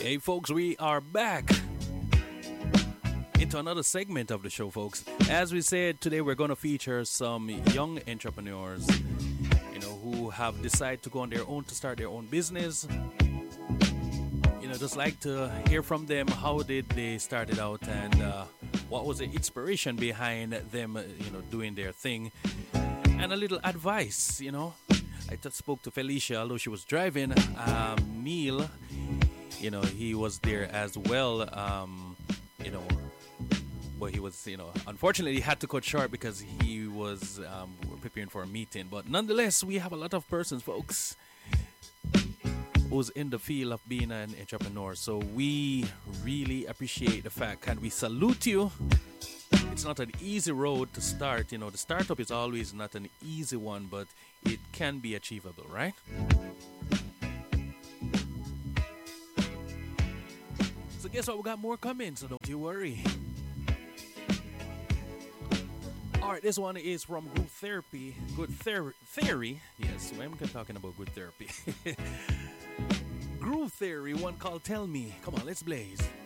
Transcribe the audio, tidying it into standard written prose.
Hey, folks, we are back into another segment of the show, folks. As we said, today we're going to feature some young entrepreneurs, who have decided to go on their own to start their own business. Just like to hear from them. How did they start it out, and what was the inspiration behind them, doing their thing, and a little advice. I just spoke to Felicia, although she was driving. Neil, he was there as well. But he was, unfortunately, he had to cut short because he was preparing for a meeting. But nonetheless, we have a lot of persons, folks, who's in the field of being an entrepreneur. So we really appreciate the fact, and we salute you. It's not an easy road to start. The startup is always not an easy one, but it can be achievable, right? So guess what? We got more coming, so don't you worry. All right, this one is from Group Therapy. Good Theory. Yes, I'm talking about Good Therapy. Groove Theory, one called Tell Me. Come on, let's blaze.